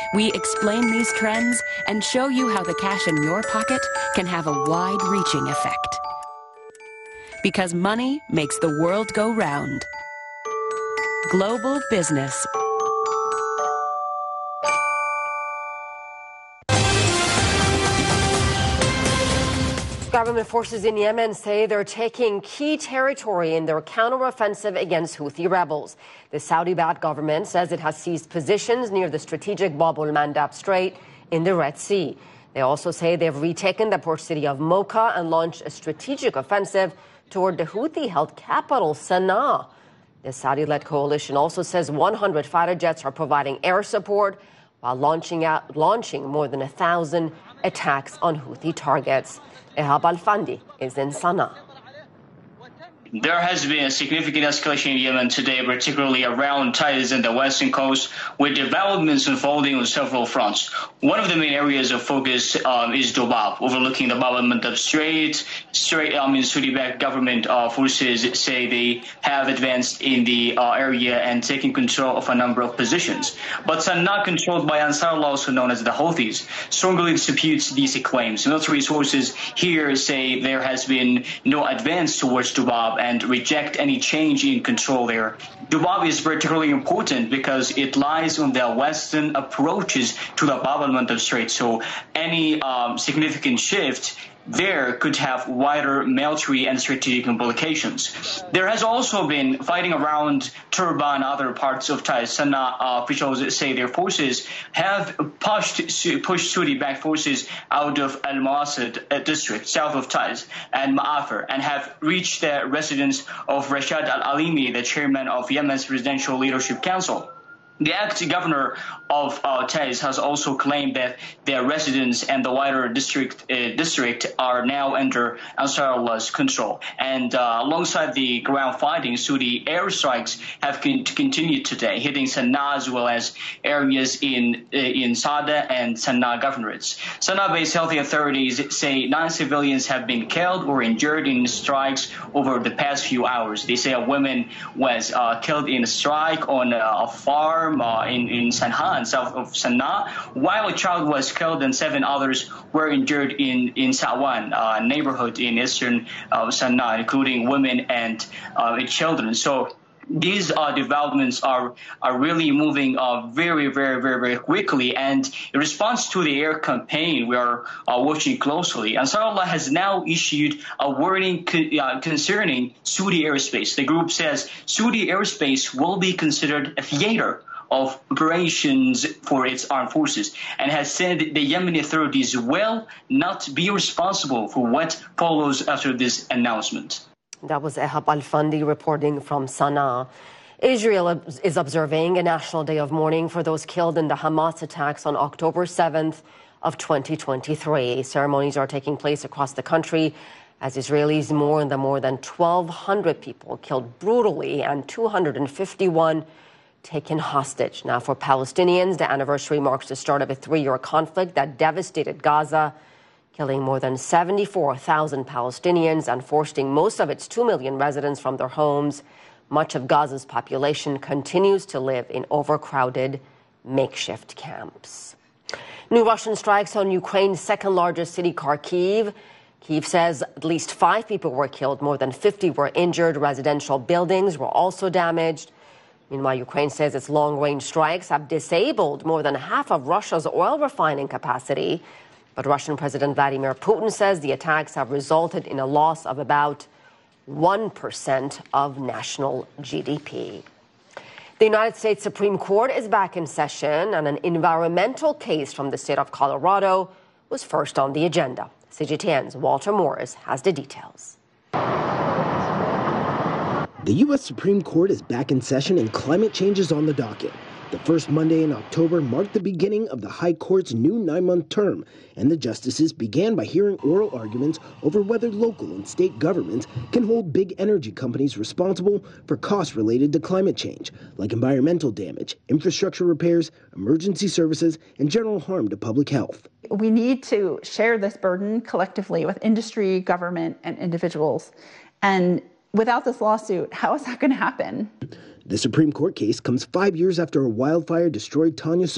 We explain these trends and show you how the cash in your pocket can have a wide-reaching effect. Because money makes the world go round. Global Business. Government forces in Yemen say they're taking key territory in their counteroffensive against Houthi rebels. The Saudi-backed government says it has seized positions near the strategic Bab al-Mandab Strait in the Red Sea. They also say they've retaken the port city of Mocha and launched a strategic offensive toward the Houthi-held capital, Sana'a. The Saudi-led coalition also says 100 fighter jets are providing air support while launching more than 1,000 attacks on Houthi targets. Ehab Al-Fandi is in Sana'a. There has been a significant escalation in Yemen today, particularly around Taiz and the western coast, with developments unfolding on several fronts. One of the main areas of focus is Dobab, overlooking the Bab al-Mandab Strait. Saudi-backed government forces say they have advanced in the area and taken control of a number of positions. But Sana'a, controlled by Ansarullah, also known as the Houthis, strongly disputes these claims. Military sources here say there has been no advance towards Dobab and reject any change in control there. Dobab is particularly important because it lies on the western approaches to the Bab al-Mandab Strait, so any significant shift there could have wider military and strategic implications. There has also been fighting around Turba and other parts of Taiz. Sana'a officials say their forces have pushed Saudi-backed forces out of Al-Mawasad district, south of Taiz, and Ma'afir, and have reached the residence of Rashad Al-Alimi, the chairman of Yemen's Presidential Leadership Council. The acting governor of Taiz has also claimed that their residents and the wider district are now under Ansarullah's control. And alongside the ground fighting, Saudi airstrikes have continued today, hitting Sana'a as well as areas in Sada and Sana'a governorates. Sana'a-based health authorities say 9 civilians have been killed or injured in strikes over the past few hours. They say a woman was killed in a strike on a farm in Sanha, south of Sana'a, while a child was killed and 7 others were injured in Sawan, a neighborhood in eastern Sana'a, including women and children. So these developments are really moving very quickly, and in response to the air campaign we are watching closely, Ansarullah has now issued a warning concerning Saudi airspace. The group says Saudi airspace will be considered a theater of operations for its armed forces, and has said the Yemeni authorities will not be responsible for what follows after this announcement. That was Ehab Al-Fandi reporting from Sana'a. Israel is observing a national day of mourning for those killed in the Hamas attacks on October 7th of 2023. Ceremonies are taking place across the country as Israelis mourn the more than 1,200 people killed brutally and 251 taken hostage. Now, for Palestinians, the anniversary marks the start of a 3-year conflict that devastated Gaza, killing more than 74,000 Palestinians and forcing most of its 2 million residents from their homes. Much of Gaza's population continues to live in overcrowded makeshift camps. New Russian strikes on Ukraine's second-largest city, Kharkiv. Kyiv says at least 5 people were killed, more than 50 were injured. Residential buildings were also damaged. Meanwhile, Ukraine says its long-range strikes have disabled more than half of Russia's oil refining capacity. But Russian President Vladimir Putin says the attacks have resulted in a loss of about 1% of national GDP. The United States Supreme Court is back in session, and an environmental case from the state of Colorado was first on the agenda. CGTN's Walter Morris has the details. The U.S. Supreme Court is back in session and climate change is on the docket. The first Monday in October marked the beginning of the High Court's new 9-month term, and the justices began by hearing oral arguments over whether local and state governments can hold big energy companies responsible for costs related to climate change, like environmental damage, infrastructure repairs, emergency services, and general harm to public health. We need to share this burden collectively with industry, government, and individuals. And without this lawsuit, how is that going to happen? The Supreme Court case comes 5 years after a wildfire destroyed Tanya